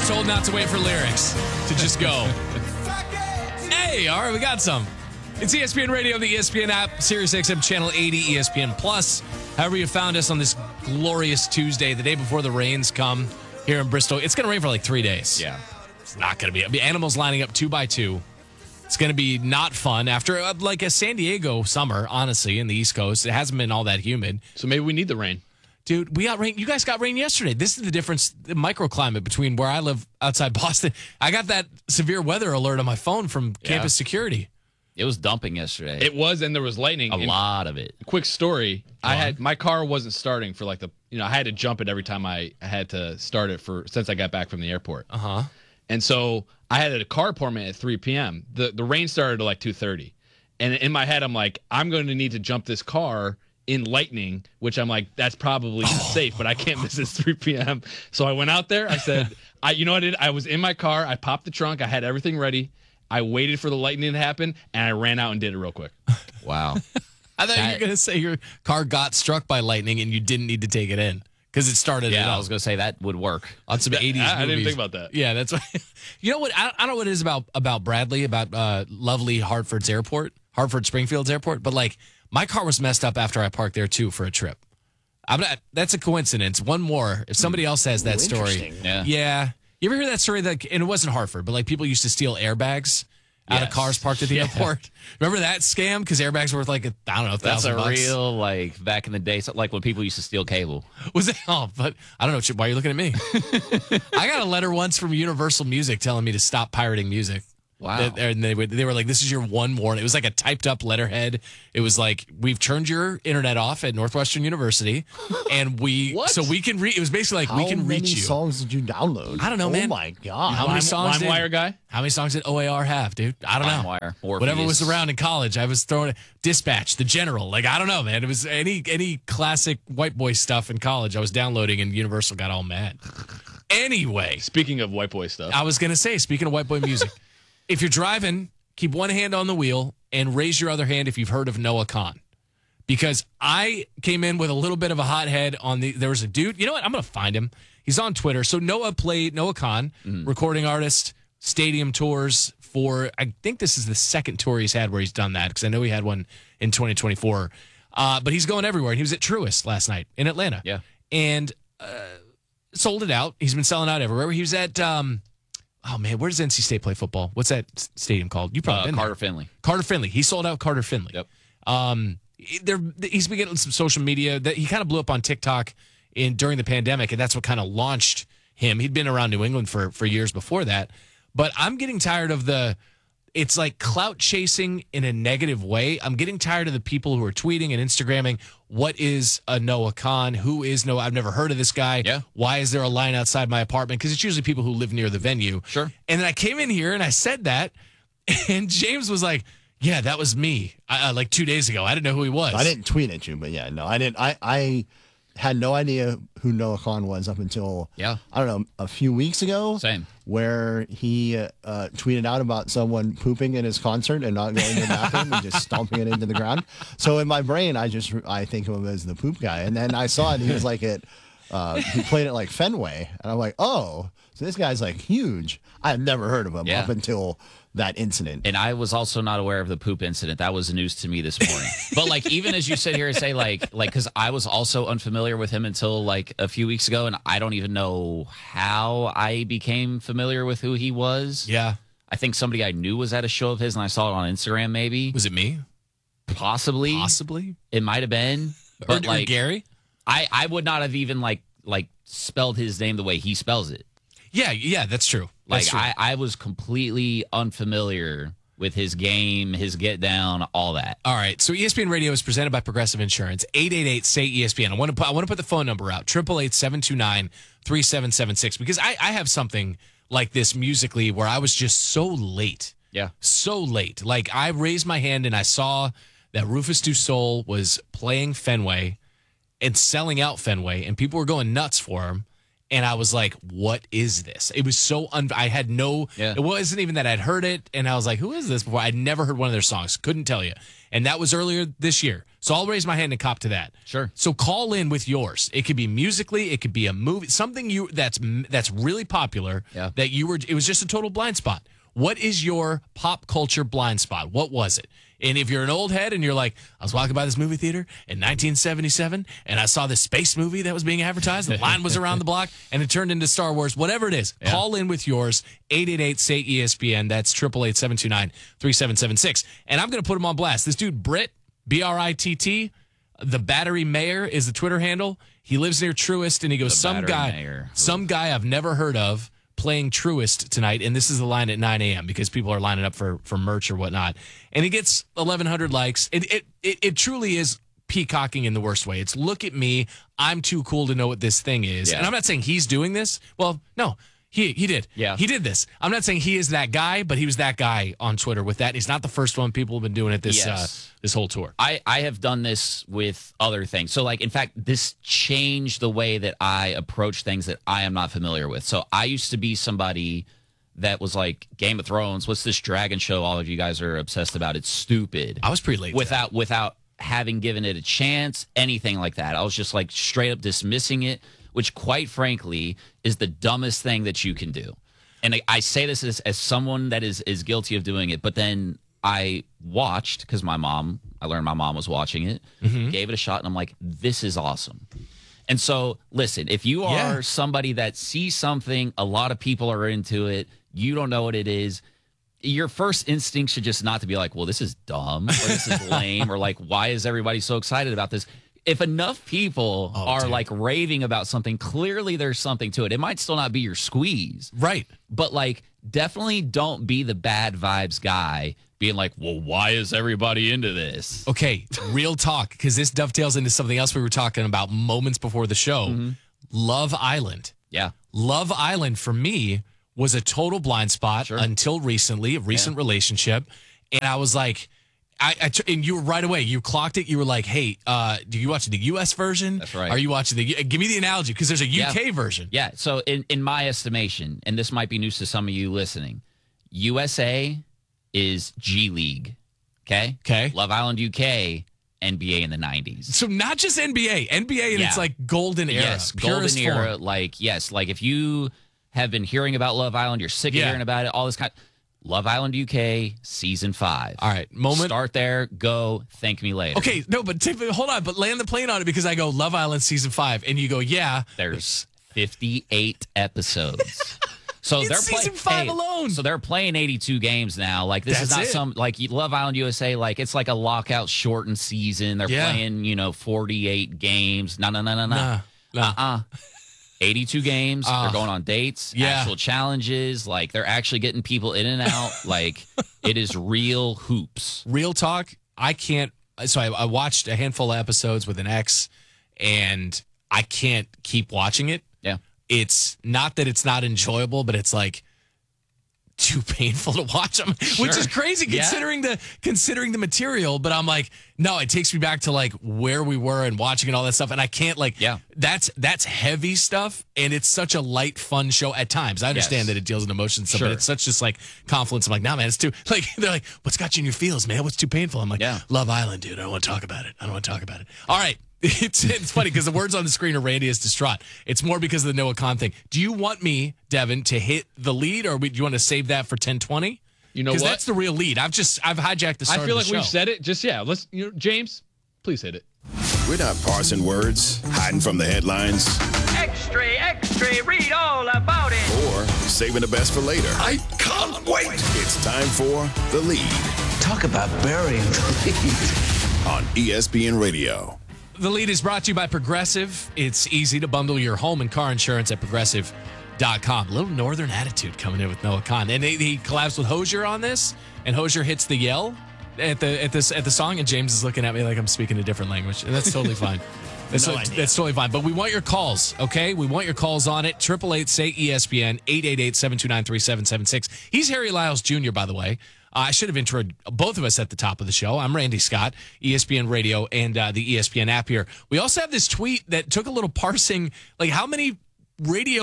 was told not to wait for lyrics, to just go. Hey, all right, we got some. It's ESPN Radio, the ESPN app, Sirius XM Channel 80, ESPN Plus. However you found us on this glorious Tuesday, the day before the rains come here in Bristol. It's going to rain for like 3 days. Yeah. It's not going to be. Animals lining up 2 by 2. It's going to be not fun after like a San Diego summer, honestly, in the East Coast. It hasn't been all that humid. So maybe we need the rain. Dude, we got rain. You guys got rain yesterday. This is the difference, the microclimate between where I live outside Boston. I got that severe weather alert on my phone from campus security. It was dumping yesterday. It was, and there was lightning. A lot of it. Quick story. My car wasn't starting for I had to jump it every time I had to start it since I got back from the airport. Uh-huh. And so I had a car appointment at 3 p.m. The rain started at like 2:30. And in my head, I'm like, I'm going to need to jump this car in lightning, which I'm like, that's probably safe, but I can't miss this 3 p.m. So I went out there. I said, you know what I did? I was in my car. I popped the trunk. I had everything ready. I waited for the lightning to happen, and I ran out and did it real quick. Wow. I thought you were going to say your car got struck by lightning and you didn't need to take it in because it started it Yeah, up. I was going to say that would work. On some 80s movies. I didn't think about that. Yeah, that's what. You know what? I don't know what it is about Bradley, about lovely Hartford Springfield's airport, but like my car was messed up after I parked there too for a trip. That's a coincidence. One more. If somebody else has that story. Yeah. You ever hear that story and it wasn't Hartford, but like people used to steal airbags out of cars parked at the airport? Remember that scam? Because airbags were worth like, I don't know, $1,000. That's a real, like, back in the day, like when people used to steal cable. Was it? Oh, but I don't know. Why are you looking at me? I got a letter once from Universal Music telling me to stop pirating music. Wow. And they were like, this is your one warning. It was like a typed up letterhead. It was like, we've turned your internet off at Northwestern University. And so we can read. It was basically like, we can reach you. How many songs did you download? I don't know, man. Oh my God. How many songs LimeWire guy? How many songs did OAR have, dude? I don't know. LimeWire, Morpheus. Whatever was around in college, I was throwing it. Dispatch, The General. Like, I don't know, man. It was any classic white boy stuff in college I was downloading, and Universal got all mad. Anyway. Speaking of white boy stuff. I was going to say, speaking of white boy music, if you're driving, keep one hand on the wheel and raise your other hand if you've heard of Noah Kahan. Because I came in with a little bit of a hot head there was a dude. You know what? I'm going to find him. He's on Twitter. So Noah Kahan, recording artist, stadium tours for, I think this is the second tour he's had where he's done that, because I know he had one in 2024. But he's going everywhere. And he was at Truist last night in Atlanta. Yeah. And sold it out. He's been selling out everywhere. He was at, oh man, where does NC State play football? What's that stadium called? You probably been Carter there. Finley. Carter Finley. He sold out Carter Finley. Yep. He's been getting some social media. That he kind of blew up on TikTok during the pandemic, and that's what kind of launched him. He'd been around New England for years before that. But I'm getting tired of it's like clout chasing in a negative way. I'm getting tired of the people who are tweeting and Instagramming, what is a Noah Kahan? Who is Noah? I've never heard of this guy. Yeah. Why is there a line outside my apartment? Because it's usually people who live near the venue. Sure. And then I came in here and I said that, and James was like, yeah, that was me. Like 2 days ago. I didn't know who he was. I didn't tweet at you, but yeah, no, I didn't. I had no idea who Noah Kahan was up until, I don't know, a few weeks ago. Same. Where he tweeted out about someone pooping in his concert and not going to the bathroom and just stomping it into the ground. So in my brain, I think of him as the poop guy. And then I saw it, he was like he played it like Fenway. And I'm like, oh, so this guy's like huge. I had never heard of him up until that incident. And I was also not aware of the poop incident. That was news to me this morning. But like, even as you sit here and say like, because I was also unfamiliar with him until like a few weeks ago, and I don't even know how I became familiar with who he was. Yeah. I think somebody I knew was at a show of his, and I saw it on Instagram. Maybe was it me? Possibly. It might have been. But or Gary. I would not have even like spelled his name the way he spells it. Yeah, that's true. Like, I was completely unfamiliar with his game, his get down, all that. All right. So ESPN Radio is presented by Progressive Insurance. 888-SAY-ESPN. I want to put the phone number out. 888-729-3776. Because I have something like this musically where I was just so late. Yeah. So late. Like, I raised my hand and I saw that Rufus Du Sol was playing Fenway and selling out Fenway, and people were going nuts for him. And I was like, what is this? It was so I had no, It wasn't even that I'd heard it. And I was like, who is this before? I'd never heard one of their songs. Couldn't tell you. and that was earlier this year. So I'll raise my hand and cop to that. Sure. So call in with yours. It could be musically, it could be a movie, something that's really popular. Yeah. That it was just a total blind spot. What is your pop culture blind spot? What was it? And if you're an old head and you're like, I was walking by this movie theater in 1977 and I saw this space movie that was being advertised. The line was around the block and it turned into Star Wars, whatever it is. Yeah. Call in with yours, 888-SAY-ESPN. That's 888-729-3776. And I'm going to put him on blast. This dude, Britt, B-R-I-T-T, the Battery Mayor is the Twitter handle. He lives near Truist and he goes, some guy I've never heard of playing Truist tonight, and this is the line at 9 a.m. because people are lining up for merch or whatnot. And he gets 1,100 likes. It truly is peacocking in the worst way. It's look at me. I'm too cool to know what this thing is. Yeah. And I'm not saying he's doing this. Well, no. He did. Yeah. He did this. I'm not saying he is that guy, but he was that guy on Twitter with that. He's not the first one. People have been doing it this whole tour. I have done this with other things. So, like, in fact, this changed the way that I approach things that I am not familiar with. So I used to be somebody that was like, Game of Thrones, what's this dragon show all of you guys are obsessed about? It's stupid. I was pretty late. Without having given it a chance, anything like that. I was just like straight up dismissing it, which quite frankly is the dumbest thing that you can do. And I say this as someone that is guilty of doing it, but then I watched, because I learned my mom was watching it, gave it a shot, and I'm like, this is awesome. And so, listen, if you are somebody that sees something, a lot of people are into it, you don't know what it is, your first instinct should just not to be like, well, this is dumb, or this is lame, or like, why is everybody so excited about this? If enough people are like raving about something, clearly there's something to it. It might still not be your squeeze. Right. But like, definitely don't be the bad vibes guy being like, well, why is everybody into this? Okay, real talk, because this dovetails into something else we were talking about moments before the show. Love Island. Yeah. Love Island for me was a total blind spot until recently, a recent relationship. And I was like, and you were right away. You clocked it. You were like, "Hey, do you watch the U.S. version? That's right. Are you watching give me the analogy because there's a UK version." Yeah. So in my estimation, and this might be news to some of you listening, USA is G League. Okay. Love Island UK, NBA in the 90s. So not just NBA and it's like golden era. Yes, golden era. Like if you have been hearing about Love Island, you're sick of hearing about it. All this kind. Love Island UK, season 5. All right, moment. Start there, go, thank me later. Okay, no, but hold on, but land the plane on it because I go Love Island season 5, and you go, yeah. There's 58 episodes. So they're playing season 5 alone. So they're playing 82 games now. Like this is not some like Love Island USA. Like it's like a lockout shortened season. They're playing 48 games. No. 82 games. They're going on dates, actual challenges. Like they're actually getting people in and out. Like it is real hoops. Real talk. I can't. So I watched a handful of episodes with an ex, and I can't keep watching it. Yeah. It's not that it's not enjoyable, but it's like too painful to watch them, which is crazy considering the material. But I'm like, no, it takes me back to like where we were and watching and all that stuff. And I can't that's heavy stuff. And it's such a light, fun show at times. I understand that it deals in emotions and stuff, but it's such just like confluence. I'm like, nah, man, it's too like, they're like, what's got you in your feels, man? What's too painful? I'm like, Love Island, dude. I don't want to talk about it. All right. It's funny because the words on the screen are Randy is distraught. It's more because of the Noah Khan thing. Do you want me, Devin, to hit the lead, or do you want to save that for 10:20? You know what? Because that's the real lead. I've hijacked the start I feel of like the show. we've said it. Just let's. James, please hit it. We're not parsing words, hiding from the headlines, Extra, read all about it. or saving the best for later. I can't wait. It's time for The Lead Talk about burying the lead. on ESPN Radio. The Lead is brought to you by Progressive. It's easy to bundle your home and car insurance at Progressive.com. A little northern attitude coming in with Noah Khan. And he collabs with Hozier on this, and Hozier hits the yell at the song, and James is looking at me like I'm speaking a different language. And that's totally fine. That's totally fine. But we want your calls, okay? We want your calls on it. 888-SAY-ESPN, 888-729-3776. He's Harry Lyles Jr., by the way. I should have introed both of us at the top of the show. I'm Randy Scott, ESPN Radio, and the ESPN app here. We also have this tweet that took a little parsing. Like, how many radio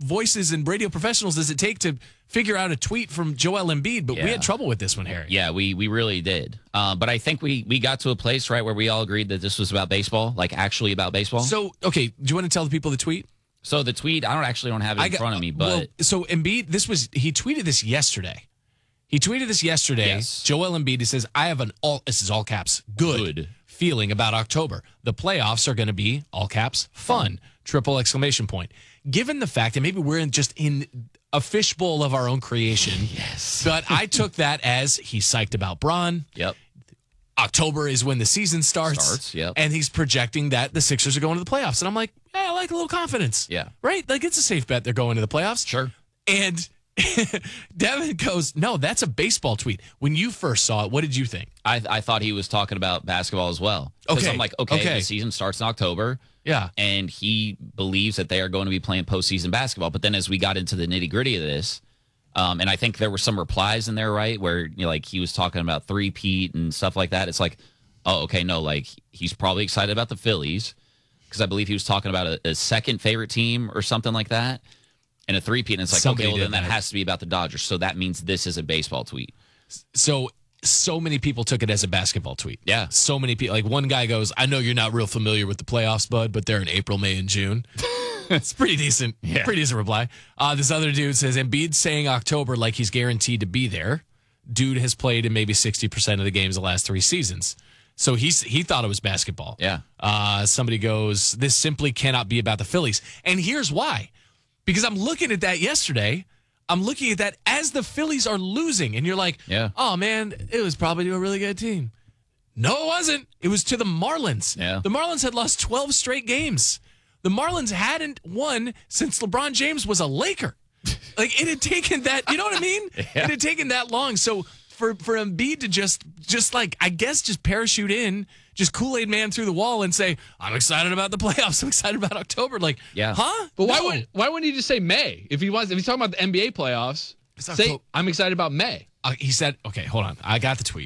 voices and radio professionals does it take to figure out a tweet from Joel Embiid? But we had trouble with this one, Harry. Yeah, we really did. But I think we got to a place, right, where we all agreed that this was about baseball, like actually about baseball. So, okay, do you want to tell the people the tweet? So the tweet, I don't have it in front of me, but so Embiid, he tweeted this yesterday. Yes. Joel Embiid, he says, I have this is all caps, good feeling about October. The playoffs are going to be, all caps, fun, triple exclamation point. Given the fact that maybe we're in a fishbowl of our own creation. Yes. But I took that as he's psyched about Bron. Yep. October is when the season starts. Yep. And he's projecting that the Sixers are going to the playoffs. And I'm like, yeah, I like a little confidence. Yeah. Right? Like, it's a safe bet they're going to the playoffs. Sure. And Devin goes, no, that's a baseball tweet. When you first saw it, what did you think? I thought he was talking about basketball as well. Because Okay. I'm like, okay, the season starts in October. Yeah. And he believes that they are going to be playing postseason basketball. But then as we got into the nitty-gritty of this, and I think there were some replies in there, right, where like he was talking about three-peat and stuff like that. It's like, oh, okay, no, like he's probably excited about the Phillies because I believe he was talking about a second favorite team or something like that. And a three-peat, and it's like, Somebody okay, well, then did that that. has to be about the Dodgers. So that means this is a baseball tweet. So many people took it as a basketball tweet. Yeah. So many people. Like one guy goes, I know you're not real familiar with the playoffs, bud, but they're in April, May, and June. It's pretty decent. Yeah. Pretty decent reply. This other dude says, Embiid's saying October like he's guaranteed to be there. Dude has played in maybe 60% of the games the last 3 seasons. So he thought it was basketball. Yeah. Somebody goes, this simply cannot be about the Phillies. And here's why. Because I'm looking at that yesterday. I'm looking at that as the Phillies are losing. And you're like, oh, man, it was probably to a really good team. No, it wasn't. It was to the Marlins. Yeah. The Marlins had lost 12 straight games. The Marlins hadn't won since LeBron James was a Laker. Like, it had taken that, you know what I mean? Yeah. It had taken that long. So for Embiid to just like, I guess, just parachute in, just Kool-Aid man through the wall and say, I'm excited about the playoffs. I'm excited about October. Like, Yeah. huh? But No. why wouldn't he just say May? If he's talking about the NBA playoffs, It's not say cool. I'm excited about May. He said, okay, hold on. I got the tweet.